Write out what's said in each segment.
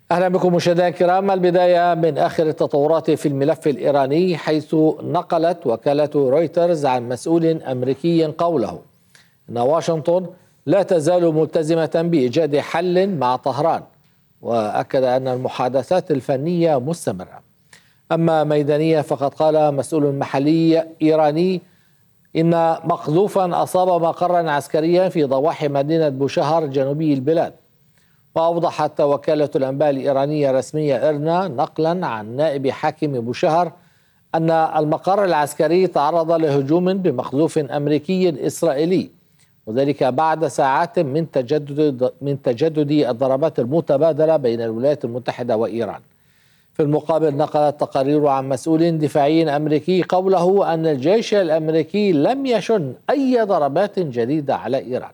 أهلا بكم مشاهدينا الكرام. البداية من آخر التطورات في الملف الإيراني، حيث نقلت وكالة رويترز عن مسؤول أمريكي قوله أن واشنطن لا تزال ملتزمة بإيجاد حل مع طهران، وأكد أن المحادثات الفنية مستمرة. أما ميدانية فقد قال مسؤول محلي إيراني إن مقذوفا أصاب مقرا عسكريا في ضواحي مدينة بوشهر جنوبي البلاد. وأوضحت وكالة الأنباء الإيرانية الرسمية إرنا نقلا عن نائب حاكم بوشهر أن المقر العسكري تعرض لهجوم بمقذوف أمريكي إسرائيلي، وذلك بعد ساعات من تجدد الضربات المتبادلة بين الولايات المتحدة وإيران. في المقابل نقلت تقارير عن مسؤول دفاعي أمريكي قوله أن الجيش الأمريكي لم يشن أي ضربات جديدة على إيران.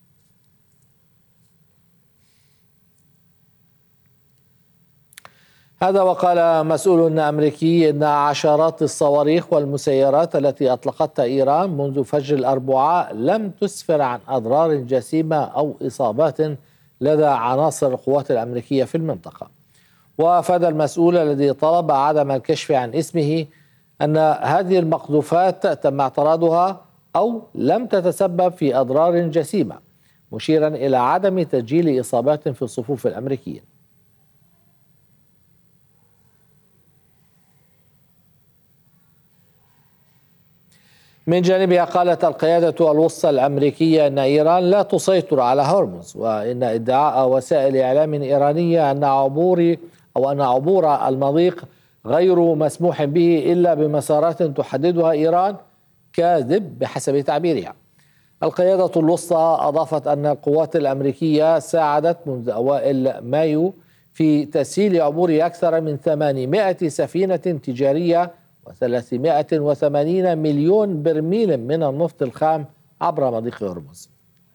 هذا وقال مسؤول أمريكي إن عشرات الصواريخ والمسيرات التي أطلقتها إيران منذ فجر الأربعاء لم تسفر عن أضرار جسيمة أو إصابات لدى عناصر القوات الأمريكية في المنطقة. وأفاد المسؤول الذي طلب عدم الكشف عن اسمه أن هذه المقذوفات تم اعتراضها أو لم تتسبب في أضرار جسيمة، مشيرا إلى عدم تسجيل إصابات في صفوف الأمريكيين. من جانبها قالت القيادة الوسطى الأمريكية أن إيران لا تسيطر على هرمز، وإن ادعاء وسائل إعلام إيرانية أن عبور المضيق غير مسموح به إلا بمسارات تحددها إيران كاذب بحسب تعبيرها. القيادة الوسطى أضافت أن القوات الأمريكية ساعدت منذ أوائل مايو في تسهيل عبور أكثر من 800 سفينة تجارية و380 مليون برميل من النفط الخام عبر مضيق هرمز.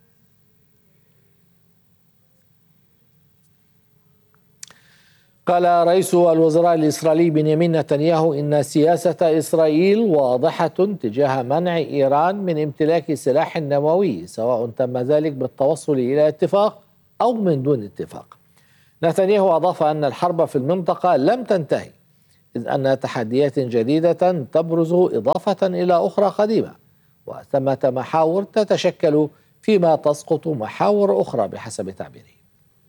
قال رئيس الوزراء الإسرائيلي بنيامين نتنياهو إن سياسة إسرائيل واضحة تجاه منع إيران من امتلاك سلاح نووي، سواء تم ذلك بالتوصل إلى اتفاق أو من دون اتفاق. نتنياهو أضاف أن الحرب في المنطقة لم تنتهي، إذ أن تحديات جديدة تبرز إضافة إلى أخرى قديمة، وثمة محاور تتشكل فيما تسقط محاور أخرى بحسب تعبيره.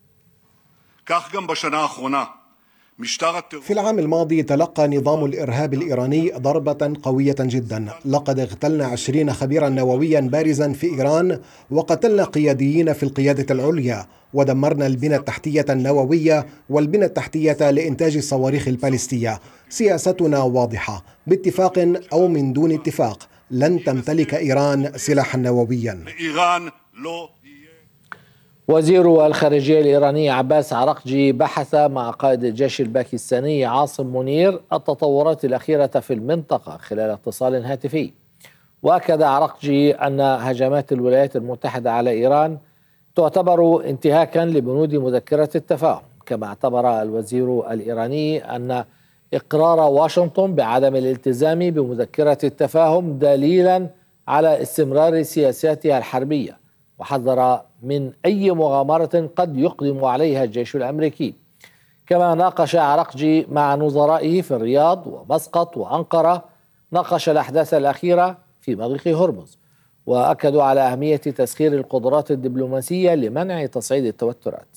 في العام الماضي تلقى نظام الإرهاب الإيراني ضربة قوية جدا. لقد اغتلنا 20 خبيرا نوويا بارزا في إيران، وقتلنا قياديين في القيادة العليا، ودمرنا البنى التحتية النووية والبنى التحتية لإنتاج الصواريخ البالستية. سياستنا واضحة، باتفاق أو من دون اتفاق لن تمتلك إيران سلاحا نوويا. وزير الخارجية الإيراني عباس عراقجي بحث مع قائد الجيش الباكستاني عاصم منير التطورات الأخيرة في المنطقة خلال اتصال هاتفي. وأكد عراقجي أن هجمات الولايات المتحدة على إيران تعتبر انتهاكا لبنود مذكرة التفاهم. كما اعتبر الوزير الإيراني أن إقرار واشنطن بعدم الالتزام بمذكرة التفاهم دليلا على استمرار سياساتها الحربية، وحذر من أي مغامرة قد يقدم عليها الجيش الأمريكي. كما ناقش عراقجي مع نظرائه في الرياض ومسقط وأنقرة الأحداث الأخيرة في مضيق هرمز، وأكدوا على أهمية تسخير القدرات الدبلوماسية لمنع تصعيد التوترات.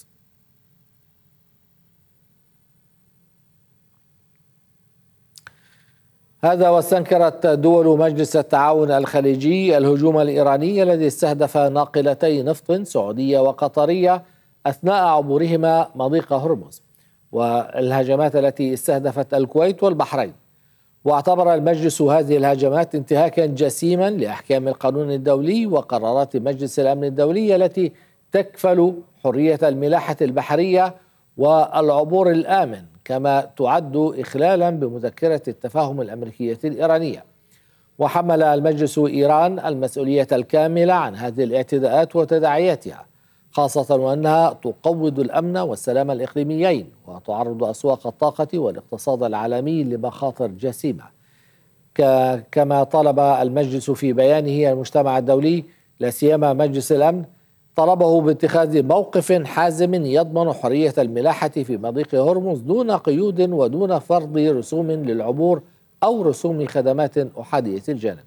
هذا واستنكرت دول مجلس التعاون الخليجي الهجوم الإيراني الذي استهدف ناقلتي نفط سعودية وقطرية أثناء عبورهما مضيق هرمز، والهجمات التي استهدفت الكويت والبحرين. واعتبر المجلس هذه الهجمات انتهاكا جسيما لأحكام القانون الدولي وقرارات مجلس الأمن الدولي التي تكفل حرية الملاحة البحرية والعبور الآمن، كما تعد إخلالا بمذكرة التفاهم الأمريكية الإيرانية. وحمل المجلس إيران المسؤولية الكاملة عن هذه الاعتداءات وتداعياتها، خاصة وأنها تقوض الأمن والسلام الإقليميين وتعرض أسواق الطاقة والاقتصاد العالمي لمخاطر جسيمة. كما طالب المجلس في بيانه المجتمع الدولي لا سيما مجلس الأمن طلبه باتخاذ موقف حازم يضمن حرية الملاحة في مضيق هرمز دون قيود ودون فرض رسوم للعبور أو رسوم خدمات أحادية الجانب.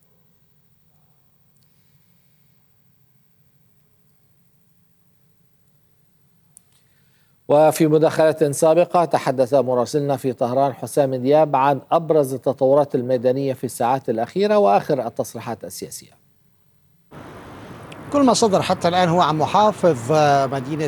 وفي مداخلة سابقة تحدث مراسلنا في طهران حسام دياب عن أبرز التطورات الميدانية في الساعات الأخيرة وآخر التصريحات السياسية. كل ما صدر حتى الآن هو عن محافظ مدينة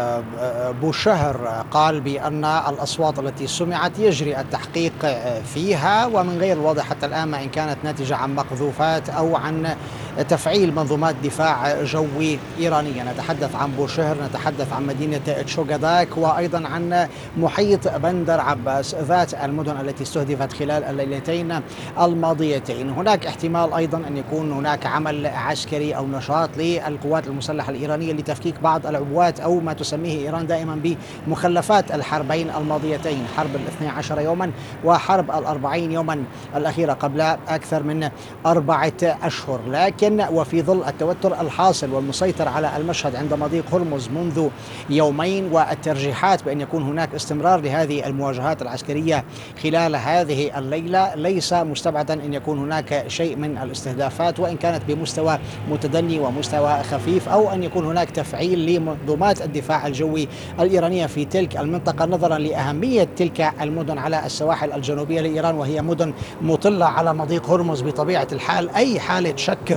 بوشهر، قال بأن الأصوات التي سمعت يجري التحقيق فيها، ومن غير الواضح حتى الآن ما إن كانت ناتجة عن مقذوفات أو عن تفعيل منظومات دفاع جوي إيرانية. نتحدث عن بوشهر، نتحدث عن مدينة تشوغداك، وأيضا عن محيط بندر عباس، ذات المدن التي استهدفت خلال الليلتين الماضيتين. هناك احتمال أيضا أن يكون هناك عمل عسكري أو نشاط للقوات المسلحة الإيرانية لتفكيك بعض العبوات أو ما تسميه إيران دائما بمخلفات الحربين الماضيتين، حرب 12 يوما وحرب 40 يوما الأخيرة قبل أكثر من 4 أشهر. لكن وفي ظل التوتر الحاصل والمسيطر على المشهد عند مضيق هرمز منذ يومين، والترجيحات بأن يكون هناك استمرار لهذه المواجهات العسكرية خلال هذه الليلة، ليس مستبعدا أن يكون هناك شيء من الاستهدافات وإن كانت بمستوى متدني ومستوى خفيف، أو أن يكون هناك تفعيل لمنظومات الدفاع الجوي الإيرانية في تلك المنطقة، نظرا لأهمية تلك المدن على السواحل الجنوبية لإيران، وهي مدن مطلة على مضيق هرمز بطبيعة الحال. أي حالة شك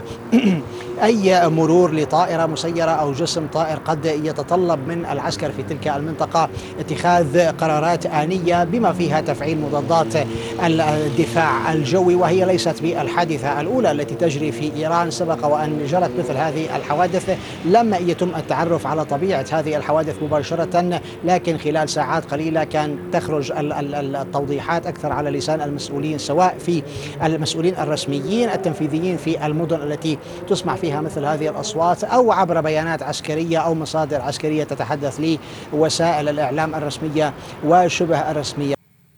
أي مرور لطائرة مسيرة أو جسم طائر قد يتطلب من العسكر في تلك المنطقة اتخاذ قرارات آنية بما فيها تفعيل مضادات الدفاع الجوي، وهي ليست بالحادثة الأولى التي تجري في إيران. سبق وأن جرت مثل هذه الحوادث، لم يتم التعرف على طبيعة هذه الحوادث مباشرة، لكن خلال ساعات قليلة كان تخرج التوضيحات أكثر على لسان المسؤولين، سواء في المسؤولين الرسميين التنفيذيين في المدن التي تسمع فيها مثل هذه الأصوات، أو عبر بيانات عسكرية أو مصادر عسكرية تتحدث لوسائل الإعلام الرسمية وشبه الرسمية.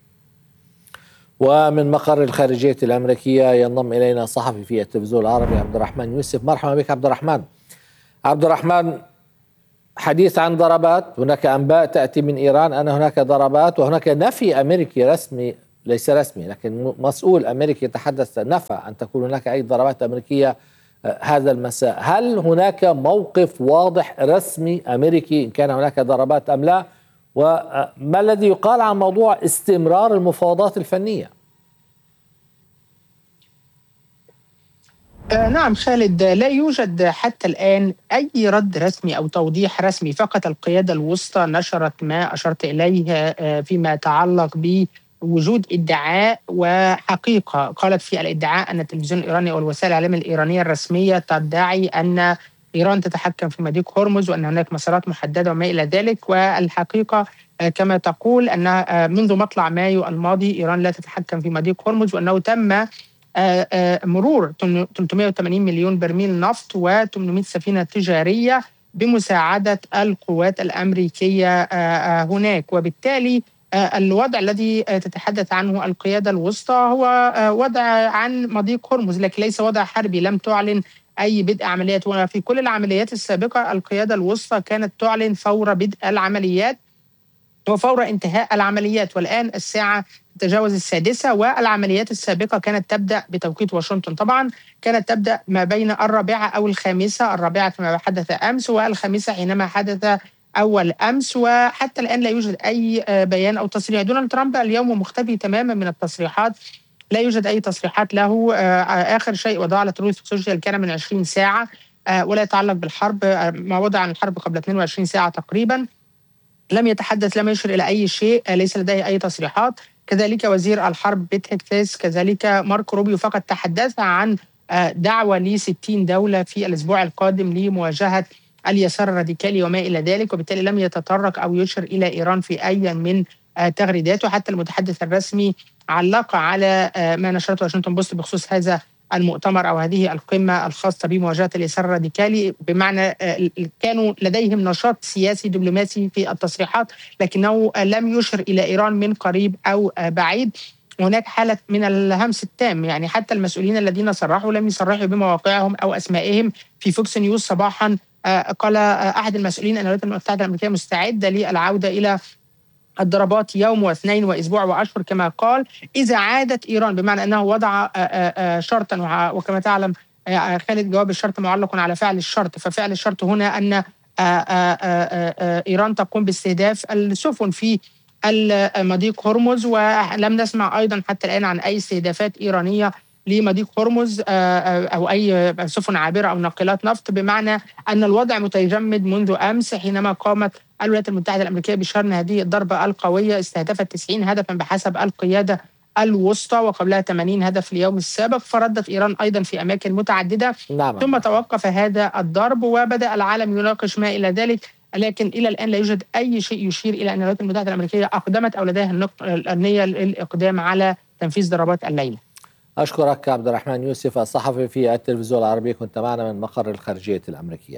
ومن مقر الخارجية الأمريكية ينضم إلينا صحفي في التلفزيون العربي عبد الرحمن يوسف. مرحبا بك عبد الرحمن. عبد الرحمن، حديث عن ضربات، هناك أنباء تأتي من إيران أن هناك ضربات، وهناك نفي أمريكي رسمي، ليس رسمي لكن مسؤول أمريكي يتحدث نفى أن تكون هناك أي ضربات أمريكية هذا المساء. هل هناك موقف واضح رسمي أمريكي إن كان هناك ضربات أم لا؟ وما الذي يقال عن موضوع استمرار المفاوضات الفنية؟ نعم خالد، لا يوجد حتى الآن أي رد رسمي أو توضيح رسمي. فقط القيادة الوسطى نشرت ما أشرت إليه فيما يتعلق بوجود ادعاء وحقيقة. قالت في الادعاء أن التلفزيون الإيراني أو الوسائل الإعلامية الإيرانية الرسمية تدعي أن إيران تتحكم في مضيق هرمز وأن هناك مسارات محددة وما إلى ذلك، والحقيقة كما تقول أن منذ مطلع مايو الماضي إيران لا تتحكم في مضيق هرمز، وأنه تم مرور 380 مليون برميل نفط و800 سفينة تجارية بمساعدة القوات الأمريكية هناك. وبالتالي الوضع الذي تتحدث عنه القيادة الوسطى هو وضع عن مضيق هرمز، لكن ليس وضع حربي. لم تعلن أي بدء عمليات، وفي كل العمليات السابقة القيادة الوسطى كانت تعلن فور بدء العمليات وفور انتهاء العمليات. والآن الساعة تتجاوز 6، والعمليات السابقة كانت تبدأ بتوقيت واشنطن، طبعا كانت تبدأ ما بين 4 أو 5، 4 فيما حدث أمس و5 حينما حدث أول أمس. وحتى الآن لا يوجد أي بيان أو تصريح. دونالد ترامب اليوم مختفي تماما من التصريحات، لا يوجد أي تصريحات له. آخر شيء وضع على ترويج سوشيال كان من 20 ساعة ولا يتعلق بالحرب، ما وضع عن الحرب قبل 22 ساعة تقريبا. لم يتحدث، لم يشر إلى أي شيء، ليس لديه أي تصريحات. كذلك وزير الحرب بيت هيكساس، كذلك ماركو روبيو فقط تحدث عن دعوة ل60 دولة في الأسبوع القادم لمواجهة اليسار الراديكالي وما إلى ذلك، وبالتالي لم يتطرق أو يشر إلى إيران في أي من تغريداته. حتى المتحدث الرسمي علق على ما نشرته واشنطن بوست بخصوص هذا المؤتمر أو هذه القمة الخاصة بمواجهة اليسار الراديكالي، بمعنى كانوا لديهم نشاط سياسي دبلوماسي في التصريحات، لكنه لم يشر إلى إيران من قريب أو بعيد. هناك حالة من الهمس التام، يعني حتى المسؤولين الذين صرحوا لم يصرحوا بمواقعهم أو أسمائهم. في فوكس نيوز صباحا قال أحد المسؤولين أن الولايات المتحدة الأمريكية مستعدة للعودة إلى الضربات يوم واثنين وأسبوع وأشهر كما قال، إذا عادت إيران، بمعنى أنه وضع شرطا، وكما تعلم خالد جواب الشرط معلق على فعل الشرط، ففعل الشرط هنا أن إيران تقوم باستهداف السفن في مضيق هرمز، ولم نسمع أيضا حتى الآن عن أي استهدافات إيرانية لمضيق هرمز أو أي سفن عابرة أو ناقلات نفط، بمعنى أن الوضع متجمد منذ أمس حينما قامت الولايات المتحدة الأمريكية بشن هذه الضربة القوية، استهدفت 90 هدفا بحسب القيادة الوسطى، وقبلها 80 هدف اليوم السابق، فردت إيران أيضا في أماكن متعددة. نعم. ثم توقف هذا الضرب وبدأ العالم يناقش ما إلى ذلك، لكن إلى الآن لا يوجد أي شيء يشير إلى أن الولايات المتحدة الأمريكية أقدمت أو لديها النية للإقدام على تنفيذ ضربات الليلة. أشكرك عبد الرحمن يوسف الصحفي في التلفزيون العربي، كنت معنا من مقر الخارجية الأمريكية.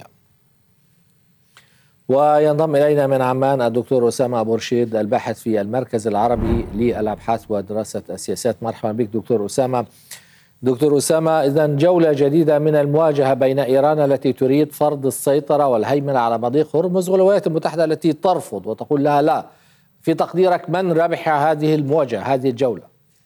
وينضم إلينا من عمان الدكتور أسامة أبو رشيد الباحث في المركز العربي للأبحاث ودراسة السياسات. مرحبا بك دكتور أسامة. دكتور أسامة، إذن جولة جديدة من المواجهة بين إيران التي تريد فرض السيطرة والهيمنة على مضيق هرمز والولايات المتحدة التي ترفض وتقول لها لا. في تقديرك من ربح هذه المواجهة، هذه الجولة؟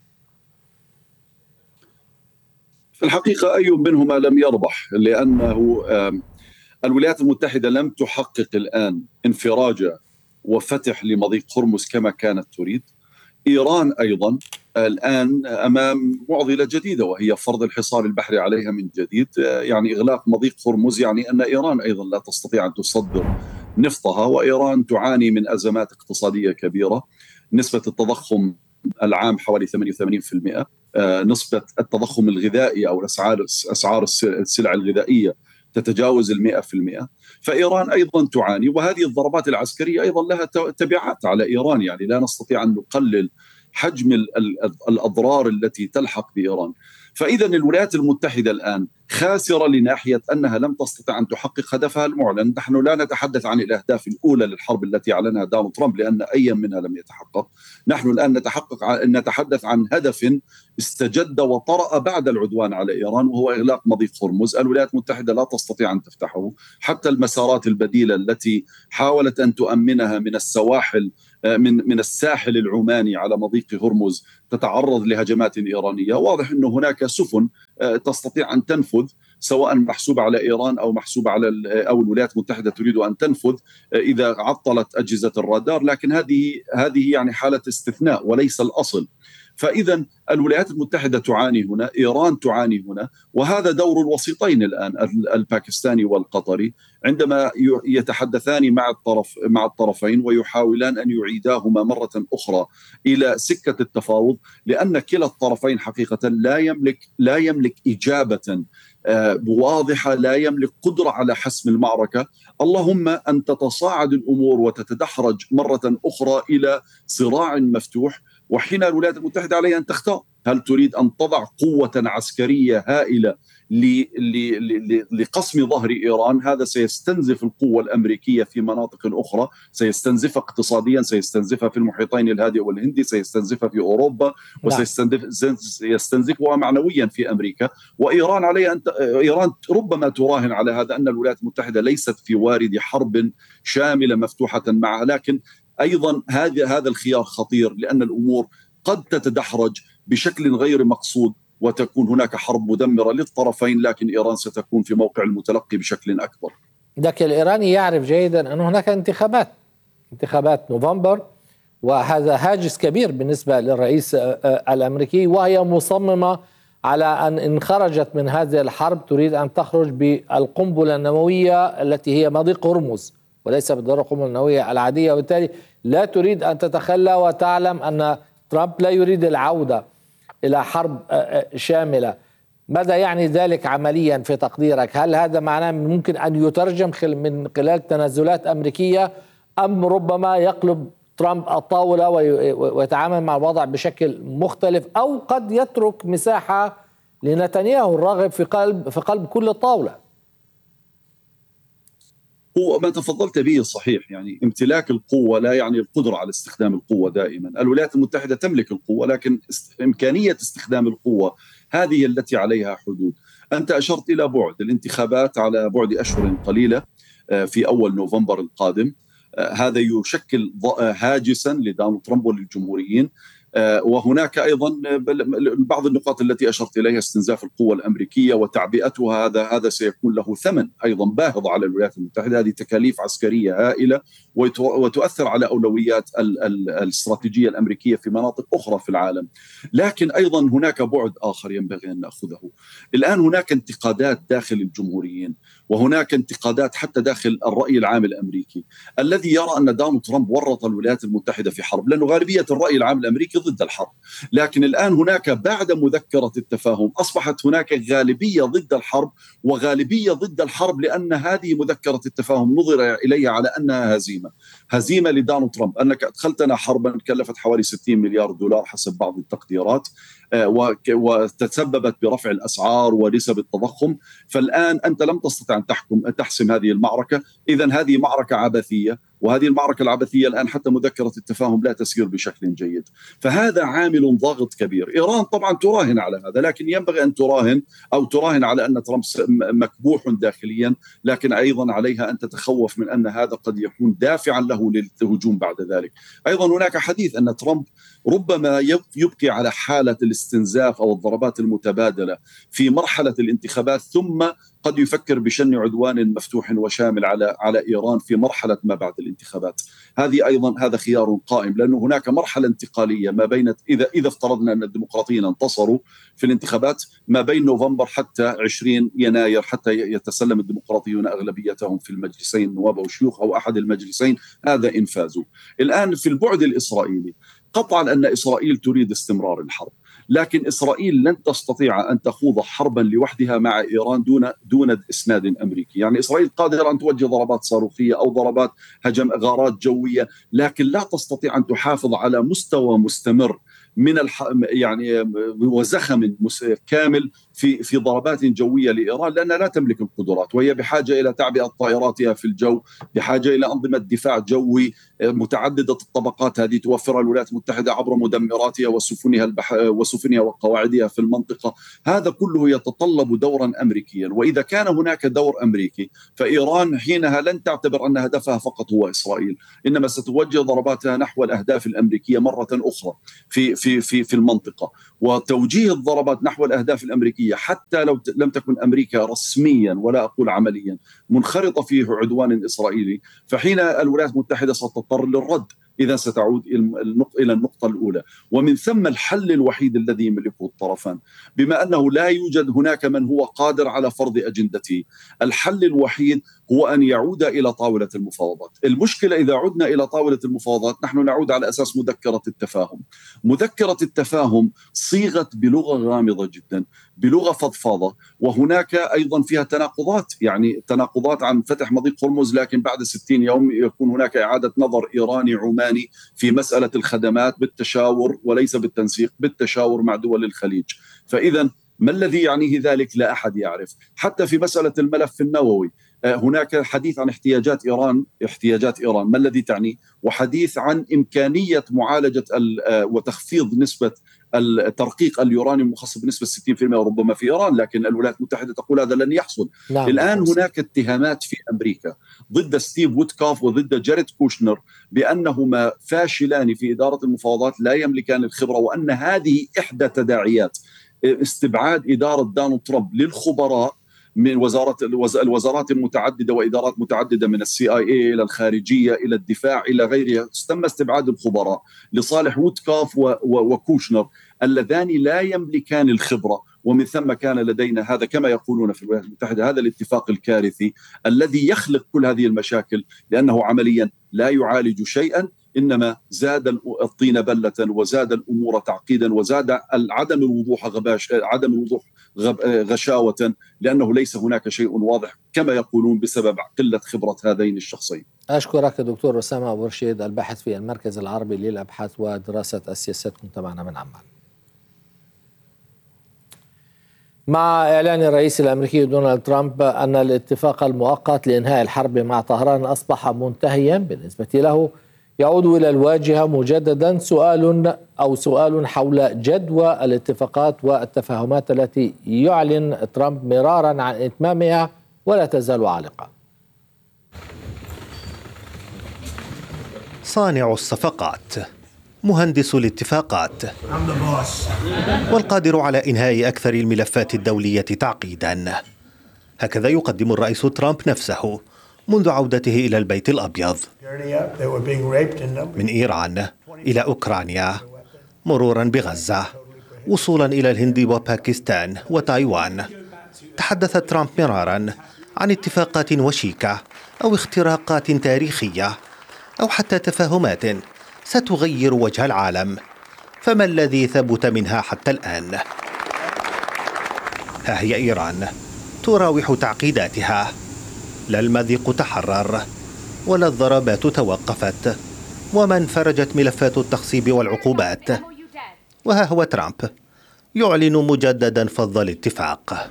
في الحقيقة أي منهما لم يربح، لأنه الولايات المتحدة لم تحقق الآن انفراج وفتح لمضيق هرمز كما كانت تريد. إيران أيضا الآن أمام معضلة جديدة، وهي فرض الحصار البحري عليها من جديد. يعني إغلاق مضيق هرمز يعني أن إيران أيضا لا تستطيع أن تصدر نفطها، وإيران تعاني من أزمات اقتصادية كبيرة. نسبة التضخم العام حوالي 88%، نسبة التضخم الغذائي أو أسعار السلع الغذائية تتجاوز 100%. فإيران أيضا تعاني، وهذه الضربات العسكرية أيضا لها تبعات على إيران. يعني لا نستطيع أن نقلل حجم الأضرار التي تلحق بإيران. فإذا الولايات المتحدة الآن خاسرة لناحية أنها لم تستطع أن تحقق هدفها المعلن. نحن لا نتحدث عن الأهداف الأولى للحرب التي أعلنها دونالد ترامب، لأن أي منها لم يتحقق. نحن الآن نتحدث عن هدف استجد وطرأ بعد العدوان على إيران، وهو إغلاق مضيق هرمز. الولايات المتحدة لا تستطيع أن تفتحه. حتى المسارات البديلة التي حاولت أن تؤمنها من السواحل من الساحل العماني على مضيق هرمز تتعرض لهجمات إيرانية. واضح أن هناك سفن تستطيع أن تنفذ، سواء محسوبة على إيران أو محسوبة على أو الولايات المتحدة تريد أن تنفذ إذا عطلت أجهزة الرادار، لكن هذه يعني حالة استثناء وليس الأصل. فإذا الولايات المتحدة تعاني هنا، إيران تعاني هنا، وهذا دور الوسيطين الآن الباكستاني والقطري عندما يتحدثان مع الطرفين ويحاولان أن يعيداهما مرة أخرى إلى سكة التفاوض، لأن كلا الطرفين حقيقة لا يملك إجابة واضحة، لا يملك قدرة على حسم المعركة. اللهم أن تتصاعد الأمور وتتدحرج مرة أخرى إلى صراع مفتوح، وحين الولايات المتحدة عليها أن تختار: هل تريد أن تضع قوة عسكرية هائلة لقسم ظهر إيران؟ هذا سيستنزف القوة الأمريكية في مناطق أخرى، سيستنزفها اقتصاديا، سيستنزفها في المحيطين الهادئ والهندي، سيستنزفها في أوروبا، وسيستنزفها معنويا في أمريكا. وإيران عليها إيران ربما تراهن على هذا، أن الولايات المتحدة ليست في وارد حرب شاملة مفتوحة معها، لكن أيضا هذا الخيار خطير، لأن الأمور قد تتدحرج بشكل غير مقصود وتكون هناك حرب مدمرة للطرفين، لكن إيران ستكون في موقع المتلقي بشكل أكبر. لكن الإيراني يعرف جيدا أن هناك انتخابات نوفمبر، وهذا هاجس كبير بالنسبة للرئيس الأمريكي، وهي مصممة على أن إن خرجت من هذه الحرب تريد أن تخرج بالقنبلة النووية التي هي مضيق هرمز، وليس بالضرورة القنبلة النووية العادية، وبالتالي لا تريد أن تتخلى، وتعلم أن ترامب لا يريد العودة إلى حرب شاملة. ماذا يعني ذلك عمليا في تقديرك؟ هل هذا معناه ممكن أن يترجم من خلال تنازلات أمريكية، أم ربما يقلب ترامب الطاولة ويتعامل مع الوضع بشكل مختلف، أو قد يترك مساحة لنتنياهو الراغب في قلب كل الطاولة؟ هو ما تفضلت به صحيح، يعني امتلاك القوة لا يعني القدرة على استخدام القوة. دائما الولايات المتحدة تملك القوة، لكن إمكانية استخدام القوة هذه التي عليها حدود. أنت أشرت إلى بعد الانتخابات على بعد أشهر قليلة. في أول نوفمبر القادم. هذا يشكل هاجسا لدونالد ترامب وللجمهوريين. وهناك أيضا بعض النقاط التي أشرت إليها، استنزاف القوة الأمريكية وتعبئتها، هذا سيكون له ثمن أيضا باهظ على الولايات المتحدة. هذه تكاليف عسكرية هائلة وتؤثر على أولويات الاستراتيجية الأمريكية في مناطق أخرى في العالم. لكن أيضا هناك بعد آخر ينبغي أن نأخذه. الآن هناك انتقادات داخل الجمهوريين، وهناك انتقادات حتى داخل الرأي العام الأمريكي الذي يرى أن دونالد ترامب ورط الولايات المتحدة في حرب، لأنه غالبية الرأي العام الأمريكي ضد الحرب. لكن الآن هناك بعد مذكرة التفاهم أصبحت هناك غالبية ضد الحرب وغالبية ضد الحرب، لأن هذه مذكرة التفاهم نظر إليها على أنها هزيمة لدونالد ترامب. أنك أدخلتنا حربا كلفت حوالي 60 مليار دولار حسب بعض التقديرات، وتسببت برفع الأسعار ونسب التضخم، فالآن أنت لم تستطع أن تحسم هذه المعركة. إذن هذه معركة عبثية، وهذه المعركة العبثية الآن حتى مذكرة التفاهم لا تسير بشكل جيد. فهذا عامل ضاغط كبير. إيران طبعا تراهن على هذا، لكن ينبغي أن تراهن على أن ترامب مكبوح داخليا، لكن أيضا عليها أن تتخوف من أن هذا قد يكون دافعا له للهجوم بعد ذلك. أيضا هناك حديث أن ترامب ربما يبقي على حالة الاستنزاف أو الضربات المتبادلة في مرحلة الانتخابات، ثم قد يفكر بشن عدوان مفتوح وشامل على إيران في مرحلة ما بعد الانتخابات. هذا خيار قائم، لأنه هناك مرحلة انتقالية ما بين إذا افترضنا أن الديمقراطيين انتصروا في الانتخابات ما بين نوفمبر حتى 20 يناير حتى يتسلم الديمقراطيون أغلبيتهم في المجلسين، النواب أو الشيوخ أو أحد المجلسين، هذا إن فازوا. الآن في البعد الإسرائيلي قطعا أن إسرائيل تريد استمرار الحرب، لكن إسرائيل لن تستطيع أن تخوض حربا لوحدها مع إيران دون إسناد أمريكي. يعني إسرائيل قادرة أن توجه ضربات صاروخية أو ضربات غارات جوية، لكن لا تستطيع أن تحافظ على مستوى مستمر من وزخم كامل في ضربات جوية لإيران، لأنها لا تملك القدرات، وهي بحاجة إلى تعبئة طائراتها في الجو، بحاجة إلى أنظمة دفاع جوي متعددة الطبقات. هذه توفرها الولايات المتحدة عبر مدمراتها وسفنها وقواعدها في المنطقة. هذا كله يتطلب دورا أمريكيا، وإذا كان هناك دور أمريكي فإيران حينها لن تعتبر أن هدفها فقط هو إسرائيل، إنما ستوجه ضرباتها نحو الأهداف الأمريكية مرة أخرى في المنطقة. وتوجيه الضربات نحو الأهداف الأمريكية حتى لو لم تكن أمريكا رسميا ولا أقول عمليا منخرطة في عدوان إسرائيلي، فحين الولايات المتحدة ستضطر للرد. إذا ستعود إلى النقطة الأولى، ومن ثم الحل الوحيد الذي يملكه الطرفان، بما أنه لا يوجد هناك من هو قادر على فرض أجندته. الحل الوحيد هو أن يعود إلى طاولة المفاوضات. المشكلة إذا عدنا إلى طاولة المفاوضات نحن نعود على أساس مذكرة التفاهم. مذكرة التفاهم صيغت بلغة غامضة جدا، بلغة فضفاضة، وهناك أيضا فيها تناقضات، يعني تناقضات عن فتح مضيق هرمز، لكن بعد 60 يوم يكون هناك إعادة نظر إيراني عماني في مسألة الخدمات بالتشاور وليس بالتنسيق، بالتشاور مع دول الخليج. فإذا ما الذي يعنيه ذلك؟ لا أحد يعرف. حتى في مسألة الملف النووي هناك حديث عن احتياجات إيران، ما الذي تعني؟ وحديث عن إمكانية معالجة وتخفيض نسبة الترقيق اليوراني المخصص بنسبة 60% ربما في إيران، لكن الولايات المتحدة تقول هذا لن يحصل. نعم. الآن هناك اتهامات في أمريكا ضد ستيف وودكوف وضد جاريد كوشنر بأنهما فاشلان في إدارة المفاوضات، لا يملكان الخبرة، وأن هذه إحدى تداعيات استبعاد إدارة دونالد ترامب للخبراء من الوزارات المتعددة وإدارات متعددة، من CIA إلى الخارجية إلى الدفاع إلى غيرها. تم استبعاد الخبراء لصالح وودكوف وكوشنر اللذان لا يملكان الخبرة. ومن ثم كان لدينا هذا كما يقولون في الولايات المتحدة هذا الاتفاق الكارثي الذي يخلق كل هذه المشاكل، لأنه عمليا لا يعالج شيئا، إنما زاد الطين بلة وزاد الأمور تعقيدا وزاد عدم الوضوح غشاوة، لأنه ليس هناك شيء واضح كما يقولون بسبب قلة خبرة هذين الشخصين. أشكرك دكتور أسامة أبو رشيد، الباحث في المركز العربي للأبحاث ودراسة السياسات، كنت معنا من عمان. مع إعلان الرئيس الأمريكي دونالد ترامب أن الاتفاق المؤقت لإنهاء الحرب مع طهران أصبح منتهيا بالنسبة له، يعود إلى الواجهة مجددا سؤال حول جدوى الاتفاقات والتفاهمات التي يعلن ترامب مرارا عن إتمامها ولا تزال عالقة. صانع الصفقات، مهندس الاتفاقات، والقادر على إنهاء أكثر الملفات الدولية تعقيداً. هكذا يقدم الرئيس ترامب نفسه منذ عودته إلى البيت الأبيض، من إيران إلى أوكرانيا مرورا بغزة وصولا إلى الهند وباكستان وتايوان. تحدث ترامب مرارا عن اتفاقات وشيكة أو اختراقات تاريخية أو حتى تفاهمات ستغير وجه العالم، فما الذي ثبت منها حتى الآن؟ ها هي إيران تراوح تعقيداتها، لا المضيق تحرر ولا الضربات توقفت، وما انفرجت ملفات التخصيب والعقوبات، وها هو ترامب يعلن مجددا فض الاتفاق.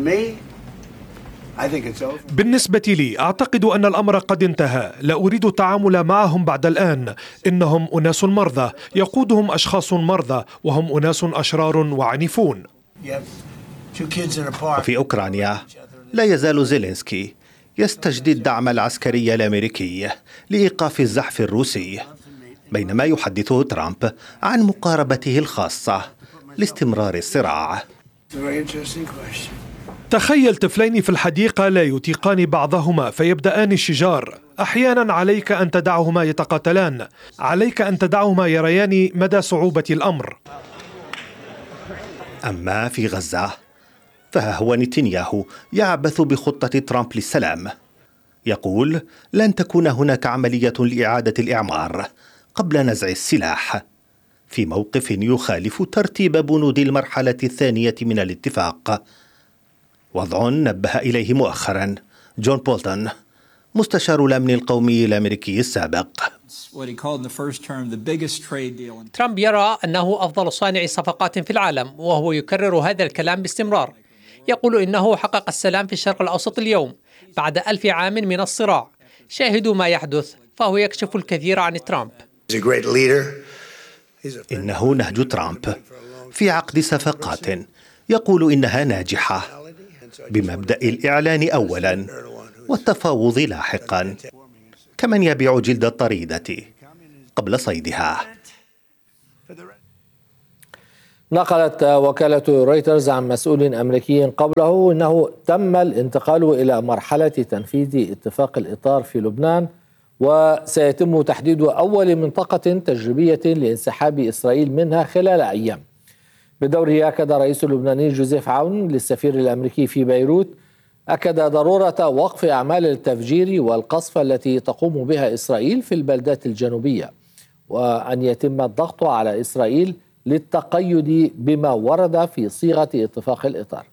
بالنسبة لي أعتقد أن الأمر قد انتهى، لا أريد التعامل معهم بعد الآن. إنهم أناس مرضى، يقودهم أشخاص مرضى، وهم أناس أشرار وعنيفون. وفي أوكرانيا لا يزال زيلينسكي يستجدي الدعم العسكري الأمريكي لإيقاف الزحف الروسي، بينما يحدثه ترامب عن مقاربته الخاصة لاستمرار الصراع. تخيل طفلين في الحديقة لا يطيقان بعضهما فيبدأان الشجار. أحيانا عليك أن تدعهما يتقاتلان، عليك أن تدعهما يريان مدى صعوبة الأمر. أما في غزة فها هو نتنياهو يعبث بخطة ترامب للسلام، يقول لن تكون هناك عملية لإعادة الإعمار قبل نزع السلاح، في موقف يخالف ترتيب بنود المرحلة الثانية من الاتفاق، وضع نبه إليه مؤخرا جون بولتون مستشار الأمن القومي الأمريكي السابق. ترامب يرى أنه أفضل صانع صفقات في العالم، وهو يكرر هذا الكلام باستمرار. يقول إنه حقق السلام في الشرق الأوسط اليوم بعد 1000 عام من الصراع. شاهدوا ما يحدث، فهو يكشف الكثير عن ترامب. إنه نهج ترامب في عقد صفقات يقول إنها ناجحة، بمبدأ الإعلان أولا والتفاوض لاحقا، كمن يبيع جلد الطريدة قبل صيدها. نقلت وكالة رويترز عن مسؤول أمريكي قبله أنه تم الانتقال إلى مرحلة تنفيذ اتفاق الإطار في لبنان، وسيتم تحديد أول منطقة تجريبية لانسحاب إسرائيل منها خلال أيام. بدوره أكد الرئيس اللبناني جوزيف عون للسفير الأمريكي في بيروت ضرورة وقف أعمال التفجير والقصف التي تقوم بها إسرائيل في البلدات الجنوبية، وأن يتم الضغط على إسرائيل للتقيد بما ورد في صيغة اتفاق الإطار.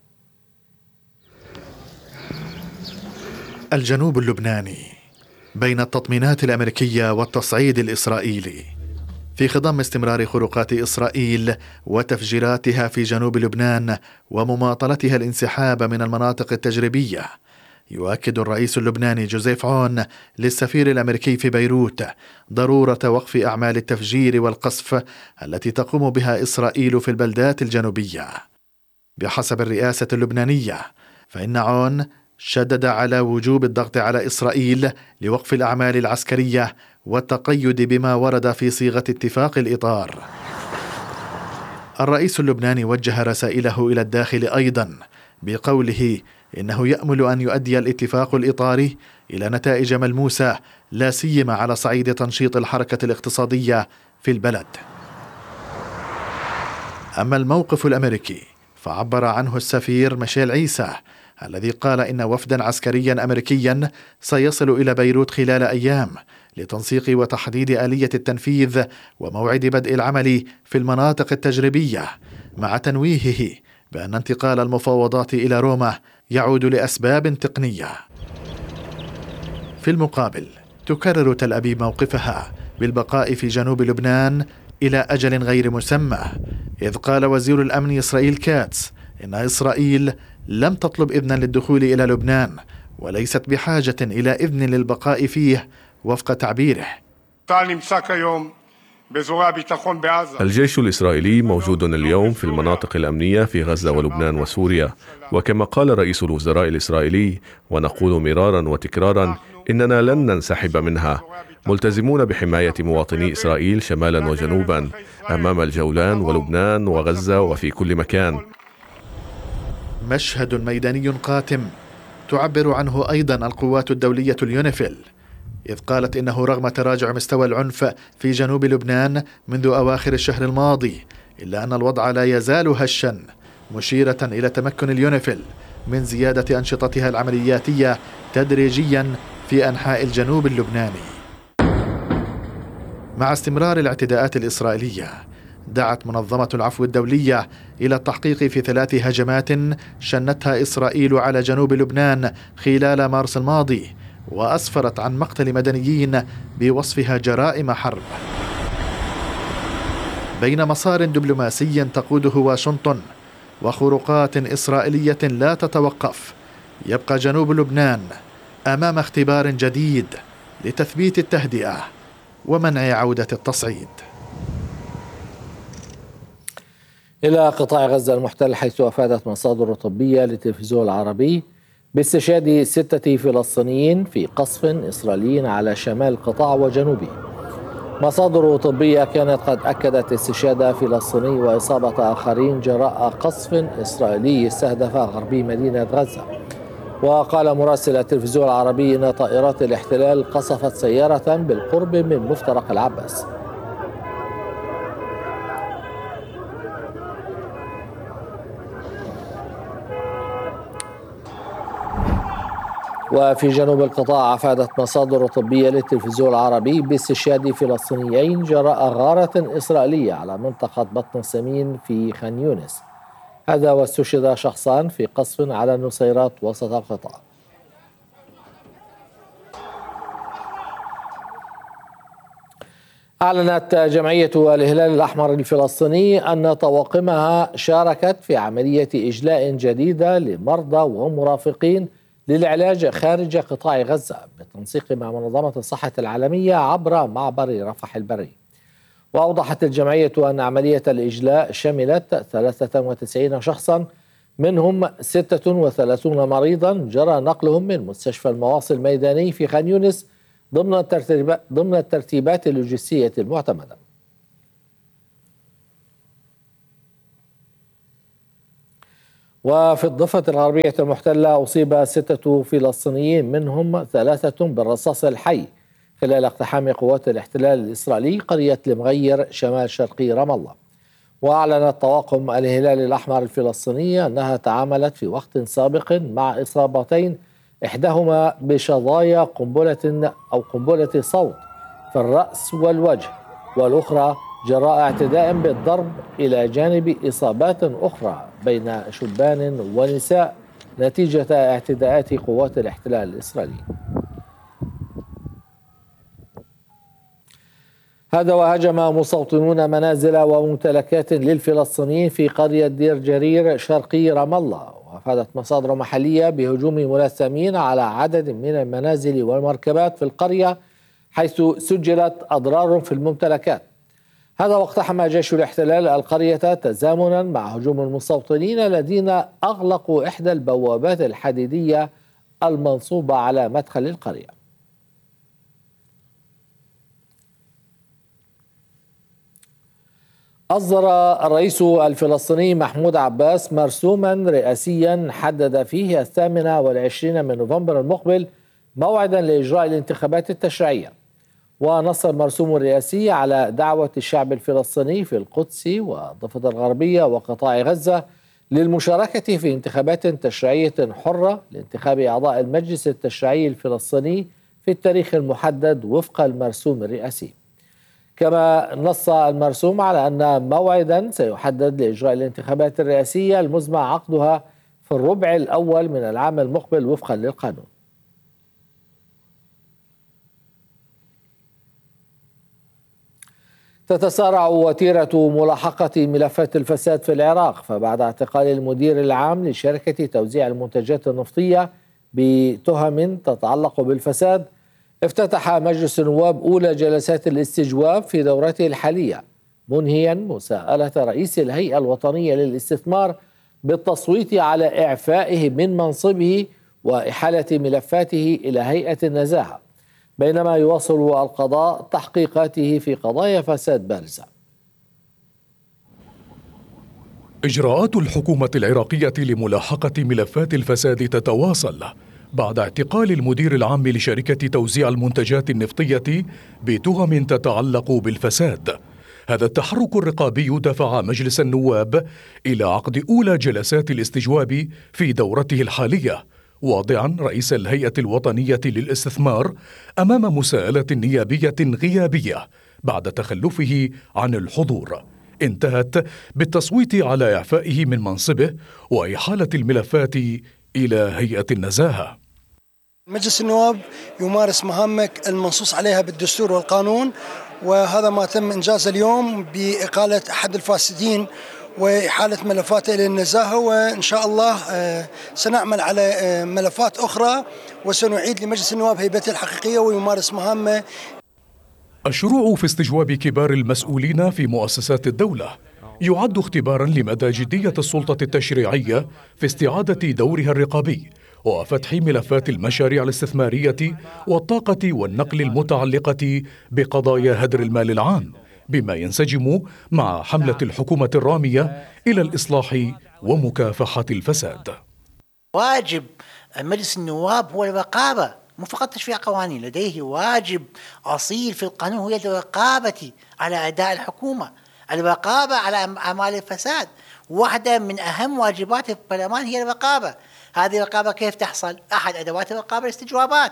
الجنوب اللبناني بين التطمينات الأمريكية والتصعيد الإسرائيلي، في خضم استمرار خروقات إسرائيل وتفجيراتها في جنوب لبنان ومماطلتها الانسحاب من المناطق التجريبية، يؤكد الرئيس اللبناني جوزيف عون للسفير الأمريكي في بيروت ضرورة وقف أعمال التفجير والقصف التي تقوم بها إسرائيل في البلدات الجنوبية. بحسب الرئاسة اللبنانية، فإن عون شدد على وجوب الضغط على إسرائيل لوقف الأعمال العسكرية والتقيد بما ورد في صيغة اتفاق الإطار. الرئيس اللبناني وجه رسائله إلى الداخل أيضا بقوله إنه يأمل أن يؤدي الاتفاق الإطاري إلى نتائج ملموسة، لا سيما على صعيد تنشيط الحركة الاقتصادية في البلد. أما الموقف الأمريكي فعبر عنه السفير ميشيل عيسى، الذي قال إن وفدا عسكريا أمريكيا سيصل إلى بيروت خلال أيام لتنسيق وتحديد آلية التنفيذ وموعد بدء العمل في المناطق التجريبية، مع تنويهه بأن انتقال المفاوضات إلى روما يعود لأسباب تقنية. في المقابل تكرر تل أبيب موقفها بالبقاء في جنوب لبنان إلى أجل غير مسمى، إذ قال وزير الأمن إسرائيل كاتس إن إسرائيل لم تطلب إذنا للدخول إلى لبنان وليست بحاجة إلى إذن للبقاء فيه وفق تعبيره. الجيش الإسرائيلي موجود اليوم في المناطق الأمنية في غزة ولبنان وسوريا، وكما قال رئيس الوزراء الإسرائيلي ونقول مرارا وتكرارا إننا لن ننسحب منها. ملتزمون بحماية مواطني إسرائيل شمالا وجنوبا أمام الجولان ولبنان وغزة وفي كل مكان. مشهد ميداني قاتم تعبر عنه أيضا القوات الدولية اليونيفيل، إذ قالت إنه رغم تراجع مستوى العنف في جنوب لبنان منذ أواخر الشهر الماضي، إلا أن الوضع لا يزال هشا، مشيرة إلى تمكن اليونيفيل من زيادة أنشطتها العملياتية تدريجيا في أنحاء الجنوب اللبناني. مع استمرار الاعتداءات الإسرائيلية، دعت منظمة العفو الدولية إلى التحقيق في 3 هجمات شنتها إسرائيل على جنوب لبنان خلال مارس الماضي، وأسفرت عن مقتل مدنيين بوصفها جرائم حرب. بين مسار دبلوماسي تقوده واشنطن وخروقات إسرائيلية لا تتوقف، يبقى جنوب لبنان أمام اختبار جديد لتثبيت التهدئة ومنع عودة التصعيد. إلى قطاع غزة المحتل، حيث أفادت مصادر طبية للتلفزيون العربي باستشهاد 6 فلسطينيين في قصف إسرائيلي على شمال القطاع وجنوبه. مصادر طبية كانت قد أكدت استشهاد فلسطيني وإصابة آخرين جراء قصف إسرائيلي استهدف غربي مدينة غزة. وقال مراسل التلفزيون العربي إن طائرات الاحتلال قصفت سيارة بالقرب من مفترق العباس. وفي جنوب القطاع، أفادت مصادر طبية للتلفزيون العربي باستشهاد فلسطينيين جراء غارة إسرائيلية على منطقة بطن السمين في خان يونس. هذا واستشهد شخصان في قصف على النصيرات وسط القطاع. أعلنت جمعية الهلال الأحمر الفلسطيني أن طواقمها شاركت في عملية إجلاء جديدة لمرضى ومرافقين للعلاج خارج قطاع غزة بالتنسيق مع منظمة الصحة العالمية عبر معبر رفح البري. وأوضحت الجمعية أن عملية الإجلاء شملت 93 شخصا، منهم 36 مريضا جرى نقلهم من مستشفى المواصل الميداني في خان يونس ضمن الترتيبات اللوجستية المعتمدة. وفي الضفة الغربية المحتلة، أصيب 6 فلسطينيين منهم 3 بالرصاص الحي خلال اقتحام قوات الاحتلال الإسرائيلي قرية المغير شمال شرقي رام الله. وأعلنت طواقم الهلال الأحمر الفلسطينية أنها تعاملت في وقت سابق مع إصابتين، إحداهما بشظايا قنبلة صوت في الرأس والوجه، والأخرى جراء اعتداء بالضرب، إلى جانب إصابات أخرى بين شبان ونساء نتيجة اعتداءات قوات الاحتلال الإسرائيلي. هذا وهجم مستوطنون منازل وممتلكات للفلسطينيين في قرية دير جرير شرقي رام الله. وأفادت مصادر محلية بهجوم ملثمين على عدد من المنازل والمركبات في القرية، حيث سجلت أضرار في الممتلكات. هذا واقتحم جيش الاحتلال القرية تزامنا مع هجوم المستوطنين الذين أغلقوا إحدى البوابات الحديدية المنصوبة على مدخل القرية. أصدر الرئيس الفلسطيني محمود عباس مرسوما رئاسيا حدد فيه 28 من نوفمبر المقبل موعدا لإجراء الانتخابات التشريعية. ونص المرسوم الرئاسي على دعوة الشعب الفلسطيني في القدس والضفة الغربية وقطاع غزة للمشاركة في انتخابات تشريعية حرة لانتخاب أعضاء المجلس التشريعي الفلسطيني في التاريخ المحدد وفق المرسوم الرئاسي. كما نص المرسوم على أن موعدا سيحدد لإجراء الانتخابات الرئاسية المزمع عقدها في الربع الأول من العام المقبل وفقا للقانون. تتسارع وتيرة ملاحقة ملفات الفساد في العراق، فبعد اعتقال المدير العام لشركة توزيع المنتجات النفطية بتهم تتعلق بالفساد، افتتح مجلس النواب أولى جلسات الاستجواب في دورته الحالية، منهيا مساءلة رئيس الهيئة الوطنية للاستثمار بالتصويت على إعفائه من منصبه وإحالة ملفاته إلى هيئة النزاهة، بينما يواصل القضاء تحقيقاته في قضايا فساد بارزة. إجراءات الحكومة العراقية لملاحقة ملفات الفساد تتواصل بعد اعتقال المدير العام لشركة توزيع المنتجات النفطية بتهم تتعلق بالفساد. هذا التحرك الرقابي دفع مجلس النواب إلى عقد أولى جلسات الاستجواب في دورته الحالية، واضعا رئيس الهيئة الوطنية للاستثمار أمام مساءلة نيابية غيابية بعد تخلفه عن الحضور، انتهت بالتصويت على إعفائه من منصبه وإحالة الملفات إلى هيئة النزاهة. مجلس النواب يمارس مهامه المنصوص عليها بالدستور والقانون، وهذا ما تم إنجازه اليوم بإقالة أحد الفاسدين وإحالة ملفاته إلى النزاهة، وإن شاء الله سنعمل على ملفات أخرى وسنعيد لمجلس النواب هيبته الحقيقية ويمارس مهامه. الشروع في استجواب كبار المسؤولين في مؤسسات الدولة يعد اختبارا لمدى جدية السلطة التشريعية في استعادة دورها الرقابي وفتح ملفات المشاريع الاستثمارية والطاقة والنقل المتعلقة بقضايا هدر المال العام، بما ينسجم مع حملة الحكومة الرامية إلى الإصلاح ومكافحة الفساد. واجب مجلس النواب هو الرقابة، مو فقط تشريع قوانين، لديه واجب أصيل في القانون هو الرقابة على أداء الحكومة، الرقابة على أعمال الفساد. واحدة من أهم واجبات البرلمان هي الرقابة. هذه الرقابة كيف تحصل؟ أحد أدوات الرقابة الاستجوابات،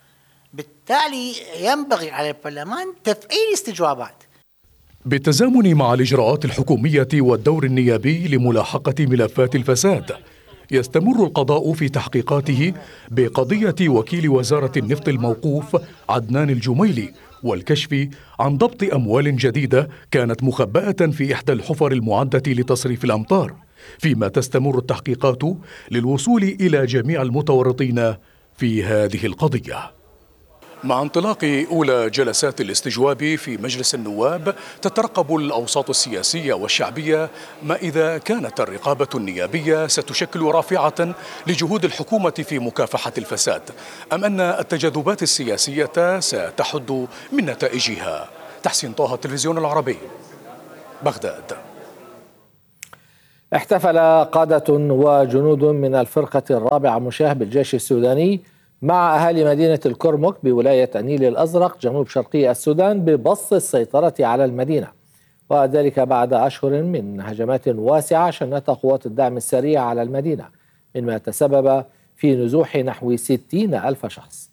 بالتالي ينبغي على البرلمان تفعيل استجوابات. بالتزامن مع الإجراءات الحكومية والدور النيابي لملاحقة ملفات الفساد، يستمر القضاء في تحقيقاته بقضية وكيل وزارة النفط الموقوف عدنان الجميلي والكشف عن ضبط أموال جديدة كانت مخبأة في إحدى الحفر المعدة لتصريف الأمطار، فيما تستمر التحقيقات للوصول إلى جميع المتورطين في هذه القضية. مع انطلاق أولى جلسات الاستجواب في مجلس النواب، تترقب الأوساط السياسية والشعبية ما إذا كانت الرقابة النيابية ستشكل رافعة لجهود الحكومة في مكافحة الفساد، أم أن التجاذبات السياسية ستحد من نتائجها. تحسين طه، التلفزيون العربي، بغداد. احتفل قادة وجنود من الفرقة الرابعة مشاة بالجيش السوداني مع أهالي مدينة الكرمك بولاية النيل الأزرق جنوب شرقي السودان ببسط السيطرة على المدينة، وذلك بعد أشهر من هجمات واسعة شنتها قوات الدعم السريع على المدينة، مما تسبب في نزوح نحو 60,000 شخص.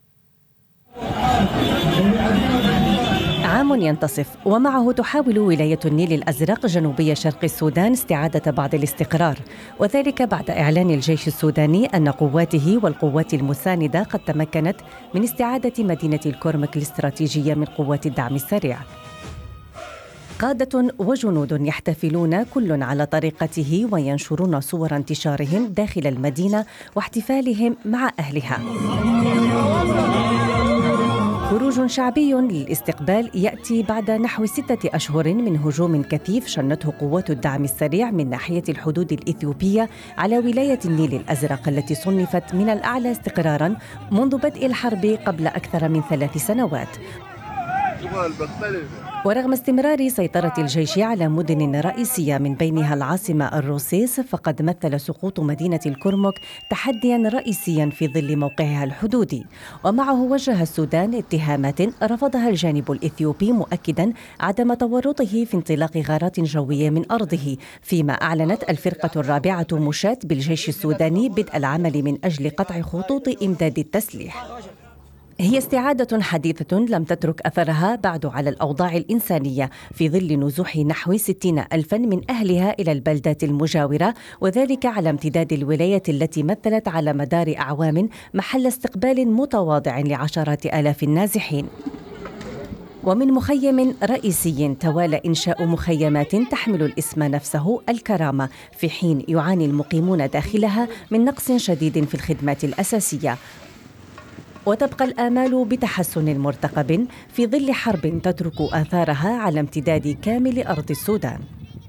عام ينتصف ومعه تحاول ولاية النيل الأزرق جنوبي شرق السودان استعادة بعض الاستقرار، وذلك بعد إعلان الجيش السوداني أن قواته والقوات المساندة قد تمكنت من استعادة مدينة الكرمك الاستراتيجية من قوات الدعم السريع. قادة وجنود يحتفلون كل على طريقته وينشرون صور انتشارهم داخل المدينة واحتفالهم مع أهلها. خروج شعبي للاستقبال يأتي بعد نحو 6 أشهر من هجوم كثيف شنته قوات الدعم السريع من ناحية الحدود الإثيوبية على ولاية النيل الأزرق التي صنفت من الأعلى استقراراً منذ بدء الحرب قبل أكثر من 3 سنوات. ورغم استمرار سيطرة الجيش على مدن رئيسية من بينها العاصمة الروسيس، فقد مثل سقوط مدينة الكرمك تحدياً رئيسياً في ظل موقعها الحدودي، ومعه وجه السودان اتهامات رفضها الجانب الإثيوبي مؤكداً عدم تورطه في انطلاق غارات جوية من أرضه، فيما أعلنت الفرقة الرابعة مشاة بالجيش السوداني بدء العمل من أجل قطع خطوط إمداد التسليح. هي استعادة حديثة لم تترك أثرها بعد على الأوضاع الإنسانية في ظل نزوح نحو 60,000 من أهلها إلى البلدات المجاورة، وذلك على امتداد الولاية التي مثلت على مدار أعوام محل استقبال متواضع لعشرات آلاف النازحين. ومن مخيم رئيسي توالى إنشاء مخيمات تحمل الاسم نفسه الكرامة، في حين يعاني المقيمون داخلها من نقص شديد في الخدمات الأساسية. وتبقى الآمال بتحسن مرتقب في ظل حرب تترك آثارها على امتداد كامل أرض السودان.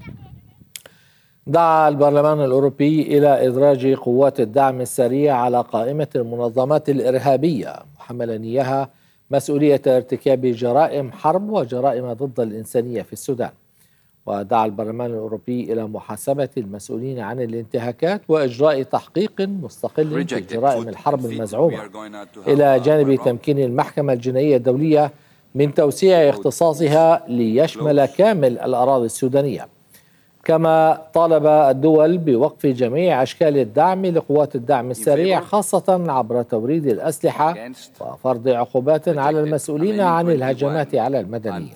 دعا البرلمان الأوروبي إلى إدراج قوات الدعم السريع على قائمة المنظمات الإرهابية، محملا إياها مسؤولية ارتكاب جرائم حرب وجرائم ضد الإنسانية في السودان. ودعا البرلمان الأوروبي إلى محاسبة المسؤولين عن الانتهاكات وإجراء تحقيق مستقل في جرائم الحرب المزعومة، إلى جانب تمكين المحكمة الجنائية الدولية من توسيع اختصاصها ليشمل كامل الأراضي السودانية. كما طالب الدول بوقف جميع أشكال الدعم لقوات الدعم السريع، خاصة عبر توريد الأسلحة، وفرض عقوبات على المسؤولين عن الهجمات على المدنيين.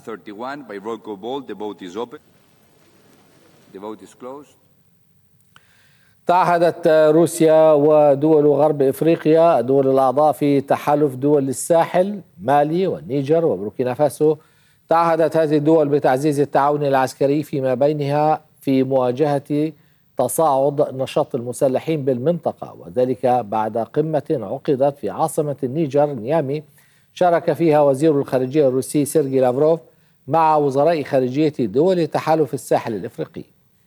تعهدت روسيا ودول غرب إفريقيا الدول الأعضاء في تحالف دول الساحل مالي والنيجر وبوركينا فاسو، تعهدت هذه الدول بتعزيز التعاون العسكري فيما بينها في مواجهة تصاعد نشاط المسلحين بالمنطقة، وذلك بعد قمة عقدت في عاصمة النيجر نيامي شارك فيها وزير الخارجية الروسي سيرجي لافروف مع وزراء خارجية دول تحالف الساحل الإفريقي.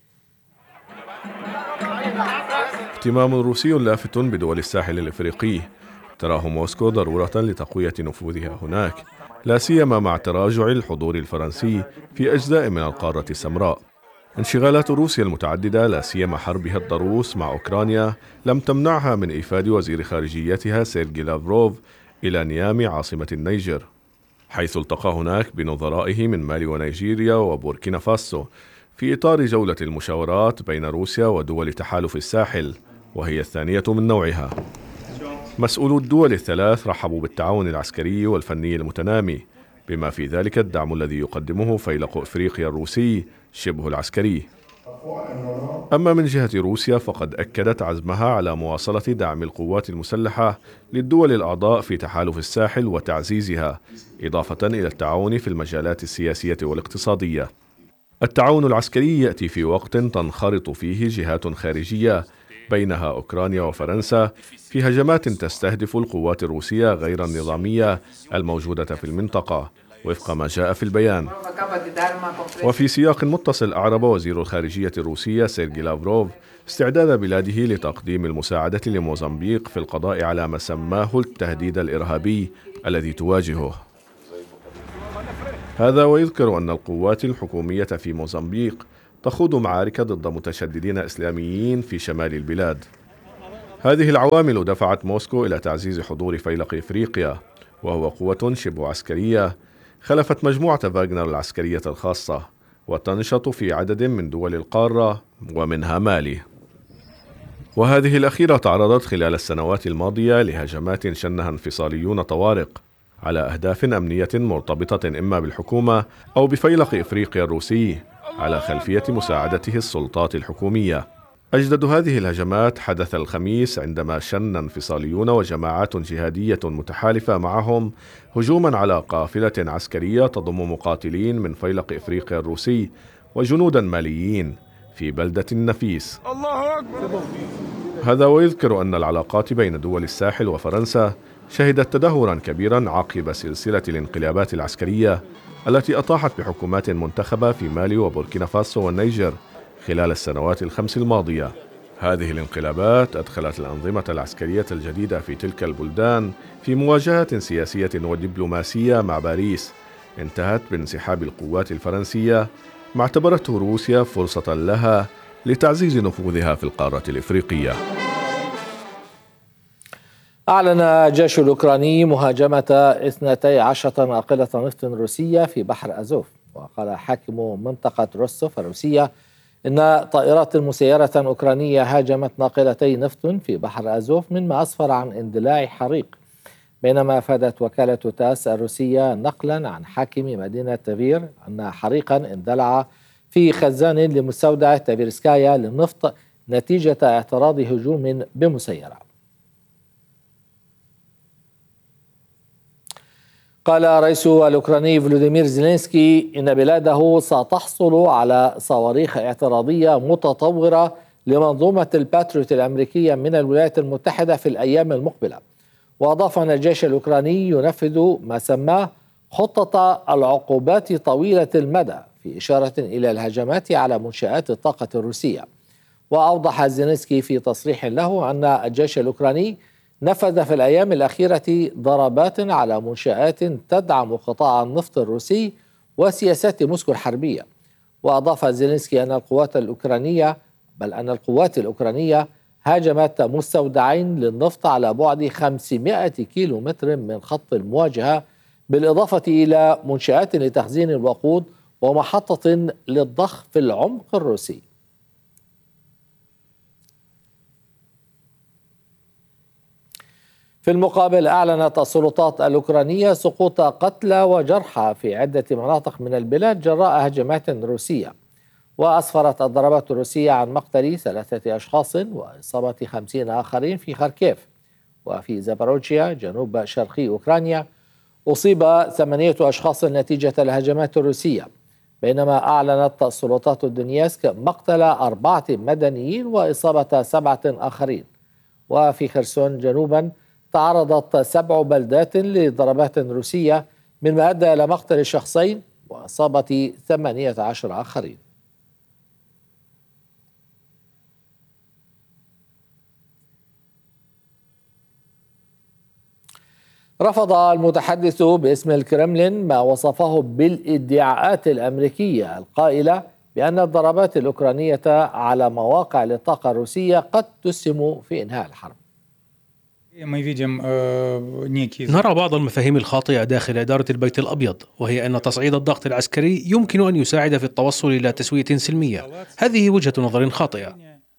اهتمام روسي لافت بدول الساحل الإفريقي تراه موسكو ضرورة لتقوية نفوذها هناك، لا سيما مع تراجع الحضور الفرنسي في أجزاء من القارة السمراء. انشغالات روسيا المتعددة لا سيما حربها الضروس مع أوكرانيا لم تمنعها من إيفاد وزير خارجيتها سيرجي لافروف إلى نيامي عاصمة النيجر، حيث التقى هناك بنظرائه من مالي ونيجيريا وبوركينا فاسو في إطار جولة المشاورات بين روسيا ودول تحالف الساحل، وهي الثانية من نوعها. مسؤولو الدول الثلاث رحبوا بالتعاون العسكري والفني المتنامي، بما في ذلك الدعم الذي يقدمه فيلق إفريقيا الروسي شبه العسكري. أما من جهة روسيا فقد أكدت عزمها على مواصلة دعم القوات المسلحة للدول الأعضاء في تحالف الساحل وتعزيزها، إضافة إلى التعاون في المجالات السياسية والاقتصادية. التعاون العسكري يأتي في وقت تنخرط فيه جهات خارجية بينها أوكرانيا وفرنسا في هجمات تستهدف القوات الروسية غير النظامية الموجودة في المنطقة وفق ما جاء في البيان. وفي سياق متصل أعرب وزير الخارجية الروسية سيرجي لافروف استعداد بلاده لتقديم المساعدة لموزمبيق في القضاء على ما سماه التهديد الإرهابي الذي تواجهه. هذا ويذكر أن القوات الحكومية في موزمبيق تخوض معارك ضد متشددين إسلاميين في شمال البلاد. هذه العوامل دفعت موسكو إلى تعزيز حضور فيلق إفريقيا، وهو قوة شبه عسكرية خلفت مجموعة فاغنر العسكرية الخاصة، وتنشط في عدد من دول القارة ومنها مالي. وهذه الأخيرة تعرضت خلال السنوات الماضية لهجمات شنها انفصاليون طوارق على أهداف أمنية مرتبطة إما بالحكومة أو بفيلق إفريقيا الروسي على خلفية مساعدته السلطات الحكومية. أجدد هذه الهجمات حدث الخميس عندما شن انفصاليون وجماعات جهادية متحالفة معهم هجوما على قافلة عسكرية تضم مقاتلين من فيلق إفريقيا الروسي وجنودا ماليين في بلدة نفيس. الله أكبر. هذا ويذكر أن العلاقات بين دول الساحل وفرنسا شهدت تدهورا كبيرا عقب سلسلة الانقلابات العسكرية التي أطاحت بحكومات منتخبة في مالي وبوركينا فاسو والنيجر خلال السنوات الخمس الماضية. هذه الانقلابات أدخلت الأنظمة العسكرية الجديدة في تلك البلدان في مواجهة سياسية ودبلوماسية مع باريس انتهت بانسحاب القوات الفرنسية، ما اعتبرته روسيا فرصة لها لتعزيز نفوذها في القارة الإفريقية. أعلن الجيش الأوكراني مهاجمة 12 ناقلة نفط روسية في بحر أزوف. وقال حاكم منطقة روستوف الروسية إن طائرات مسيرة أوكرانية هاجمت ناقلتي نفط في بحر أزوف مما أسفر عن اندلاع حريق، بينما أفادت وكالة تاس الروسية نقلا عن حاكم مدينة تافير أن حريقا اندلع في خزان لمستودع تافيرسكايا للنفط نتيجة اعتراض هجوم بمسيرة. قال الرئيس الأوكراني فلوديمير زيلينسكي إن بلاده ستحصل على صواريخ اعتراضية متطورة لمنظومة الباتريوت الأمريكية من الولايات المتحدة في الأيام المقبلة. وأضاف أن الجيش الأوكراني ينفذ ما سماه خطة العقوبات طويلة المدى في إشارة إلى الهجمات على منشآت الطاقة الروسية. وأوضح زيلينسكي في تصريح له أن الجيش الأوكراني نفذ في الأيام الأخيرة ضربات على منشآت تدعم قطاع النفط الروسي وسياسات موسكو الحربية. وأضاف زيلينسكي أن القوات الأوكرانية هاجمت مستودعين للنفط على بعد 500 كيلو متر من خط المواجهة، بالإضافة إلى منشآت لتخزين الوقود ومحطة للضخ في العمق الروسي. في المقابل أعلنت السلطات الأوكرانية سقوط قتلى وجرحى في عدة مناطق من البلاد جراء هجمات روسية. وأسفرت الضربات الروسية عن مقتل 3 أشخاص وإصابة 50 آخرين في خاركيف. وفي زاباروجيا جنوب شرقي أوكرانيا أصيب 8 أشخاص نتيجة الهجمات الروسية، بينما أعلنت سلطات دونيسك مقتل 4 مدنيين وإصابة 7 آخرين. وفي خرسون جنوبا تعرضت 7 بلدات لضربات روسية، مما أدى إلى مقتل شخصين وإصابة 18 آخرين. رفض المتحدث باسم الكرملين ما وصفه بالادعاءات الأمريكية القائلة بأن الضربات الأوكرانية على مواقع للطاقة الروسية قد تسهم في إنهاء الحرب. نرى بعض المفاهيم الخاطئة داخل إدارة البيت الأبيض، وهي أن تصعيد الضغط العسكري يمكن أن يساعد في التوصل إلى تسوية سلمية. هذه وجهة نظر خاطئة.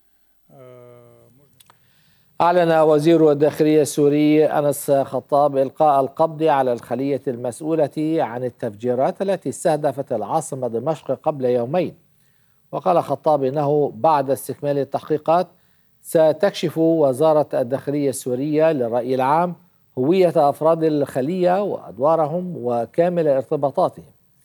أعلن وزير الداخلية السوري أنس خطاب إلقاء القبض على الخلية المسؤولة عن التفجيرات التي استهدفت العاصمة دمشق قبل يومين. وقال خطاب إنه بعد استكمال التحقيقات ستكشف وزارة الداخلية السورية للرأي العام هوية أفراد الخلية وأدوارهم وكامل ارتباطاتهم.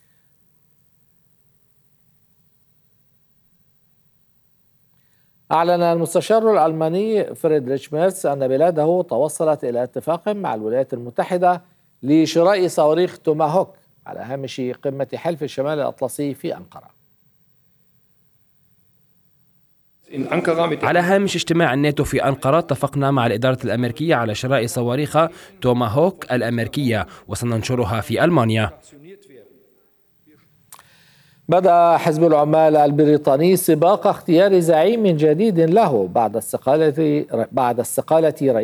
أعلن المستشار الألماني فريدريش ميرتس أن بلاده توصلت إلى اتفاق مع الولايات المتحدة لشراء صواريخ توماهوك على هامش قمة حلف الشمال الأطلسي في أنقرة. على هامش اجتماع الناتو في أنقرة اتفقنا مع الإدارة الأمريكية على شراء صواريخ توماهوك الأمريكية وسننشرها في ألمانيا. بدأ حزب العمال البريطاني سباق اختيار زعيم جديد له بعد استقالة